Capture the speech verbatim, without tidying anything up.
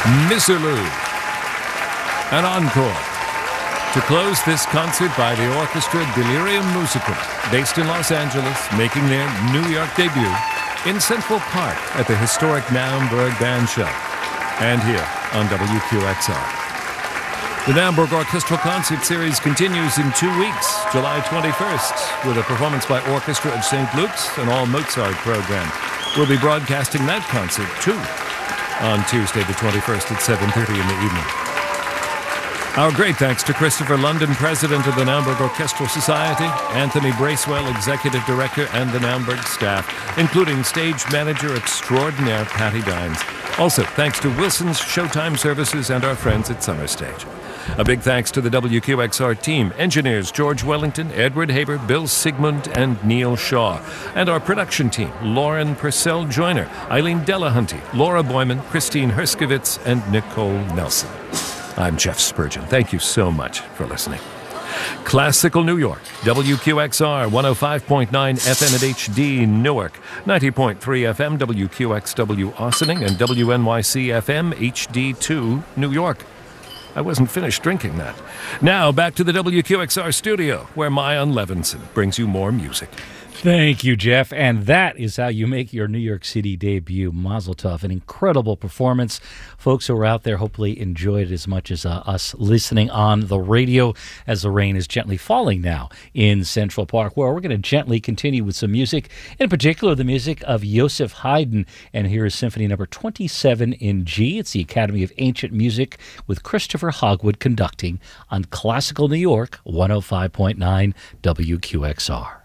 Misirlou. An encore. To close this concert by the orchestra Delirium Musical, based in Los Angeles, making their New York debut in Central Park at the historic Naumburg Band Shell, and here on W Q X R. The Naumburg Orchestral Concert Series continues in two weeks, July twenty-first, with a performance by Orchestra of Saint Luke's, an all-Mozart program. We'll be broadcasting that concert, too, on Tuesday the twenty-first at seven thirty in the evening. Our great thanks to Christopher London, President of the Naumburg Orchestral Society, Anthony Bracewell, Executive Director, and the Naumburg staff, including stage manager extraordinaire Patty Dines. Also, thanks to Wilson's Showtime Services and our friends at Summer Stage. A big thanks to the W Q X R team, engineers George Wellington, Edward Haber, Bill Sigmund, and Neil Shaw. And our production team, Lauren Purcell Joyner, Eileen Delahunty, Laura Boyman, Christine Herskovitz, and Nicole Nelson. I'm Jeff Spurgeon. Thank you so much for listening. Classical New York, W Q X R, one oh five point nine F M at H D Newark, ninety point three F M W Q X W Ossining, and W N Y C F M H D two New York. I wasn't finished drinking that. Now, back to the W Q X R studio, where Mayan Levinson brings you more music. Thank you, Jeff. And that is how you make your New York City debut. Mazel tov. An incredible performance. Folks who are out there hopefully enjoyed it as much as uh, us listening on the radio as the rain is gently falling now in Central Park, where we're going to gently continue with some music, in particular the music of Joseph Haydn. And here is Symphony Number twenty-seven in G. It's the Academy of Ancient Music with Christopher Hogwood conducting on Classical New York, one oh five point nine W Q X R.